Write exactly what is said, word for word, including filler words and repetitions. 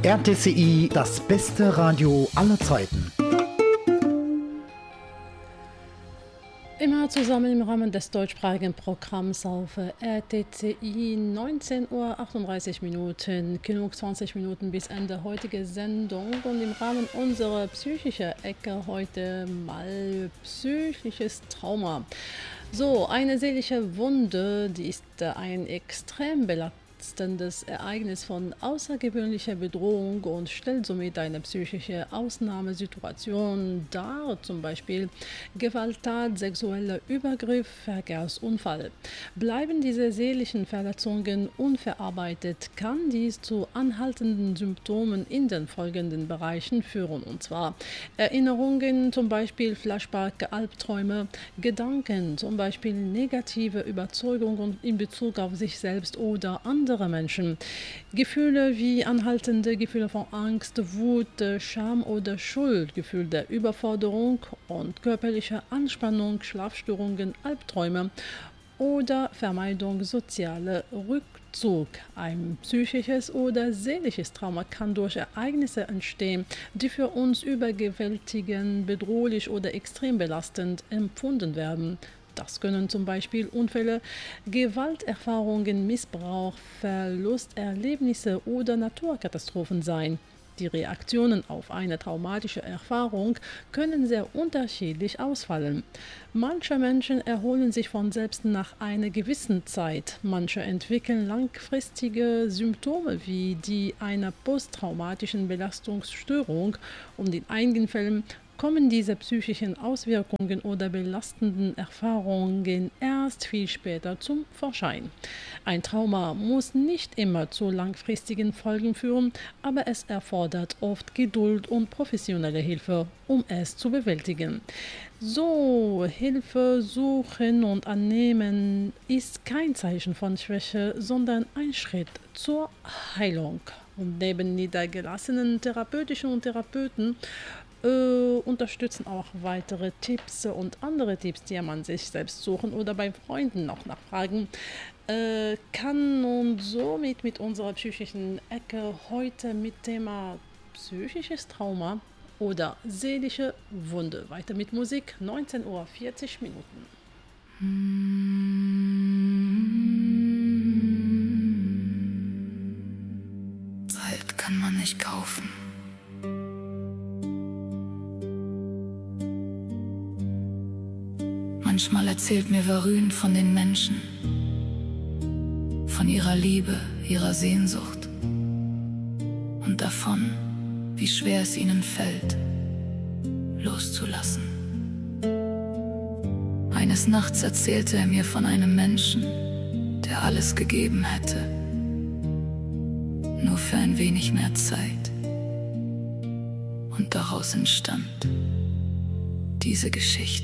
R T C I, das beste Radio aller Zeiten. Immer zusammen im Rahmen des deutschsprachigen Programms auf R T C I, neunzehn Uhr achtunddreißig Minuten, genug zwanzig Minuten bis Ende heutige Sendung. Und im Rahmen unserer psychischen Ecke heute mal psychisches Trauma. So, eine seelische Wunde, die ist ein extrem belastendes Ereignis von außergewöhnlicher Bedrohung und stellt somit eine psychische Ausnahmesituation dar, zum Beispiel Gewalttat, sexueller Übergriff, Verkehrsunfall. Bleiben diese seelischen Verletzungen unverarbeitet, kann dies zu anhaltenden Symptomen in den folgenden Bereichen führen, und zwar Erinnerungen, zum Beispiel Flashback, Albträume, Gedanken, zum Beispiel negative Überzeugungen in Bezug auf sich selbst oder andere Menschen. Gefühle wie anhaltende Gefühle von Angst, Wut, Scham oder Schuld, Gefühl der Überforderung und körperliche Anspannung, Schlafstörungen, Albträume oder Vermeidung sozialer Rückzug. Ein psychisches oder seelisches Trauma kann durch Ereignisse entstehen, die für uns überwältigend, bedrohlich oder extrem belastend empfunden werden. Das können zum Beispiel Unfälle, Gewalterfahrungen, Missbrauch, Verlusterlebnisse oder Naturkatastrophen sein. Die Reaktionen auf eine traumatische Erfahrung können sehr unterschiedlich ausfallen. Manche Menschen erholen sich von selbst nach einer gewissen Zeit. Manche entwickeln langfristige Symptome wie die einer posttraumatischen Belastungsstörung und in einigen Fällen kommen diese psychischen Auswirkungen oder belastenden Erfahrungen erst viel später zum Vorschein. Ein Trauma muss nicht immer zu langfristigen Folgen führen, aber es erfordert oft Geduld und professionelle Hilfe, um es zu bewältigen. So, Hilfe suchen und annehmen ist kein Zeichen von Schwäche, sondern ein Schritt zur Heilung. Und neben niedergelassenen Therapeutischen und Therapeuten Äh, unterstützen auch weitere Tipps und andere Tipps, die man sich selbst suchen oder bei Freunden noch nachfragen äh, kann. Und somit mit unserer psychischen Ecke heute mit Thema psychisches Trauma oder seelische Wunde. Weiter mit Musik, neunzehn Uhr vierzig Minuten. Zeit kann man nicht kaufen. Manchmal erzählt mir Varun von den Menschen, von ihrer Liebe, ihrer Sehnsucht und davon, wie schwer es ihnen fällt, loszulassen. Eines Nachts erzählte er mir von einem Menschen, der alles gegeben hätte, nur für ein wenig mehr Zeit. Und daraus entstand diese Geschichte.